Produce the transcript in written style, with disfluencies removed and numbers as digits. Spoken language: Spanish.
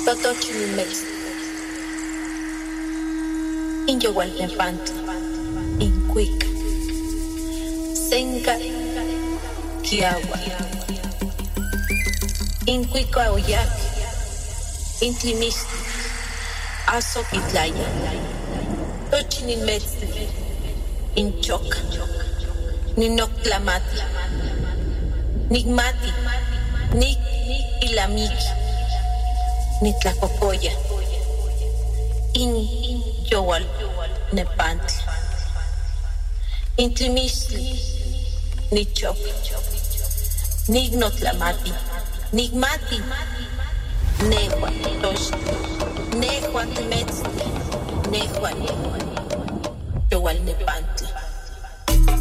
Totochilimex, Inyowalnepantli, Incuica, Senca, Kiawa, Incuica Oyac, Intlimistli, Azoquitlaya, Tochilimex, Inchoca, Ninoctlamati, Nigmati, Nik Ilamiki, Nitlacocoya, Yowal Nepantli, Intlimistli, Nichop, Nignotlamati, Nigmati, Nehua, Tosh, Nehua Timetzli, Nehua, Yowal Nepantli.